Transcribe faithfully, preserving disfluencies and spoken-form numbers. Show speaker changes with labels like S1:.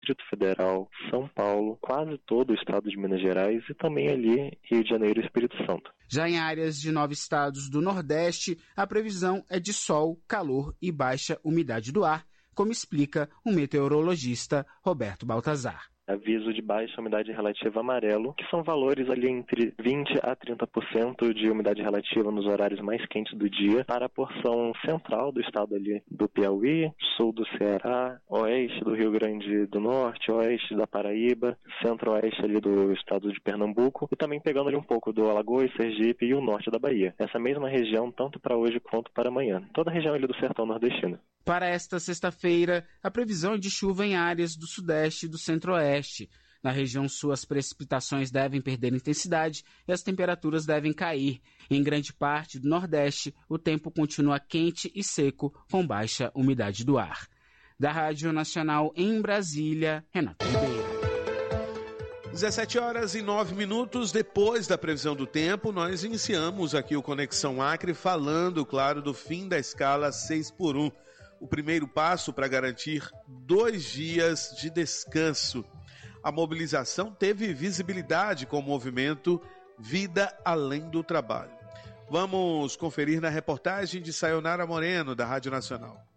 S1: Distrito Federal, São Paulo, quase todo o estado de Minas Gerais e também ali Rio de Janeiro e Espírito Santo.
S2: Já em áreas de nove estados do Nordeste, a previsão é de sol, calor e baixa umidade do ar, como explica o meteorologista Roberto Baltazar.
S1: Aviso de baixa umidade relativa amarelo, que são valores ali entre vinte a trinta por cento de umidade relativa nos horários mais quentes do dia para a porção central do estado ali do Piauí, sul do Ceará, oeste do Rio Grande do Norte, oeste da Paraíba, centro-oeste ali do estado de Pernambuco e também pegando ali um pouco do Alagoas, Sergipe e o norte da Bahia. Essa mesma região tanto para hoje quanto para amanhã. Toda a região ali do sertão nordestino.
S2: Para esta sexta-feira, a previsão é de chuva em áreas do sudeste e do centro-oeste. Na região sul, as precipitações devem perder intensidade e as temperaturas devem cair. Em grande parte do nordeste, o tempo continua quente e seco, com baixa umidade do ar. Da Rádio Nacional em Brasília, Renato Ribeiro.
S3: dezessete horas e nove minutos depois da previsão do tempo, nós iniciamos aqui o Conexão Acre falando, claro, do fim da escala seis por um. O primeiro passo para garantir dois dias de descanso. A mobilização teve visibilidade com o movimento Vida Além do Trabalho. Vamos conferir na reportagem de Sayonara Moreno, da Rádio Nacional.